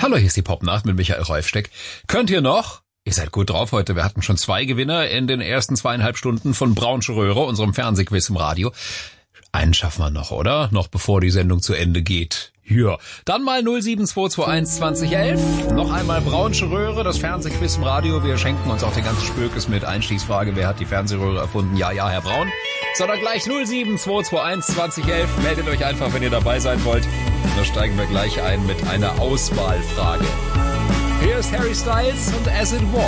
Hallo, hier ist die Popnacht mit Michael Reufsteck. Könnt ihr noch? Ihr seid gut drauf heute. Wir hatten schon 2 Gewinner in den ersten 2,5 Stunden von Braunsche Röhre, unserem Fernsehquiz im Radio. Einen schaffen wir noch, oder? Noch bevor die Sendung zu Ende geht. Ja, dann mal 07221 2011. Noch einmal Braunsche Röhre, das Fernsehquiz im Radio. Wir schenken uns auch den ganzen Spökes mit Einstiegsfrage, wer hat die Fernsehröhre erfunden? Ja, Herr Braun. Sondern gleich 07221 2011. Meldet euch einfach, wenn ihr dabei sein wollt. Da steigen wir gleich ein mit einer Auswahlfrage. Hier ist Harry Styles und As It Was.